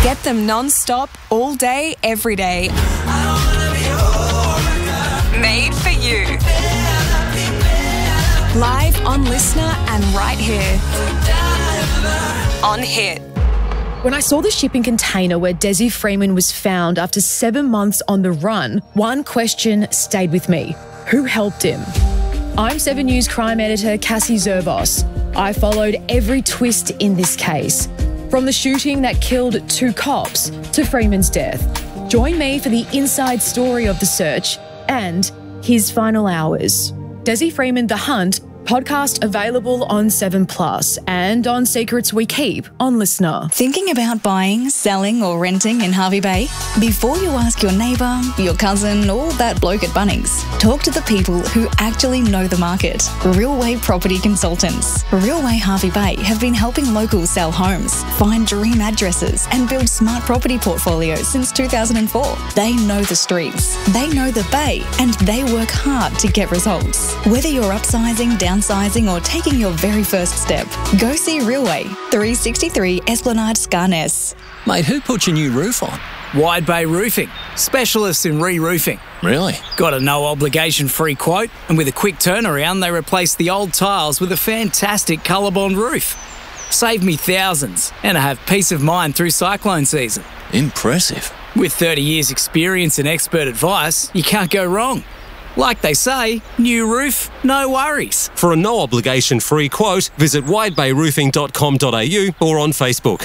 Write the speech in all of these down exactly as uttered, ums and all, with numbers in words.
Get them non-stop, all day, every day. Made for you. Live on Listener and right here on Hit. When I saw the shipping container where Desi Freeman was found after seven months on the run, one question stayed with me. Who helped him? I'm Seven News crime editor Cassie Zervos. I followed every twist in this case, from the shooting that killed two cops to Freeman's death. Join me for the inside story of the search and his final hours. Desi Freeman, The Hunt, podcast available on seven plus and on Secrets We Keep on Listener. Thinking about buying, selling or renting in Hervey Bay? Before you ask your neighbour, your cousin or that bloke at Bunnings, talk to the people who actually know the market. Realway Property Consultants. Realway Hervey Bay have been helping locals sell homes, find dream addresses and build smart property portfolios since two thousand four. They know the streets, they know the Bay and they work hard to get results. Whether you're upsizing, downsizing or taking your very first step, go see Realway, three sixty-three Esplanade, Scarness. Mate, who put your new roof on? Wide Bay Roofing, specialists in re-roofing. Really? Got a no-obligation free quote, and with a quick turnaround, they replace the old tiles with a fantastic ColourBond roof. Save me thousands, and I have peace of mind through cyclone season. Impressive. With thirty years experience and expert advice, you can't go wrong. Like they say, new roof, no worries. For a no-obligation free quote, visit wide bay roofing dot com dot a u or on Facebook.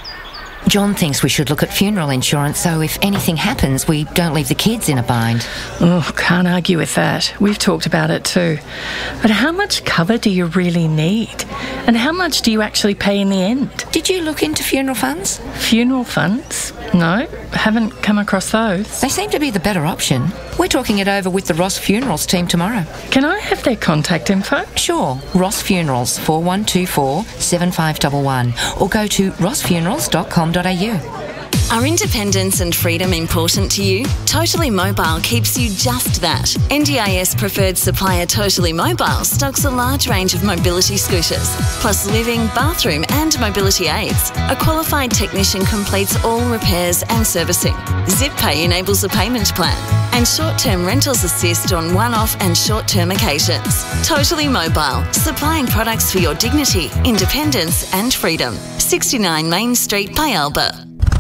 John thinks we should look at funeral insurance so if anything happens, we don't leave the kids in a bind. Oh, can't argue with that. We've talked about it too. But how much cover do you really need? And how much do you actually pay in the end? Did you look into funeral funds? Funeral funds? No, haven't come across those. They seem to be the better option. We're talking it over with the Ross Funerals team tomorrow. Can I have their contact info? Sure. Ross Funerals, four one two four, seven five one one, or go to ross funerals dot com dot a u. Are independence and freedom important to you? Totally Mobile keeps you just that. N D I S preferred supplier Totally Mobile stocks a large range of mobility scooters, plus living, bathroom and mobility aids. A qualified technician completes all repairs and servicing. Zip Pay enables a payment plan. And short-term rentals assist on one-off and short-term occasions. Totally Mobile, supplying products for your dignity, independence and freedom. sixty-nine Main Street, Pyalba.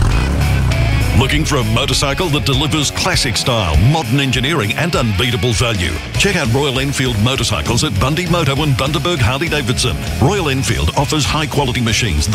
Looking for a motorcycle that delivers classic style, modern engineering and unbeatable value? Check out Royal Enfield Motorcycles at Bundy Moto and Bundaberg Harley Davidson. Royal Enfield offers high quality machines